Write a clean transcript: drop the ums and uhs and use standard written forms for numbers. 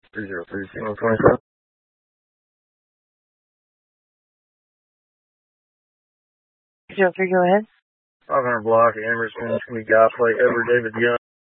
303 signal 27. 303, go ahead. 500 block, Emerson, we got play Edward David Young.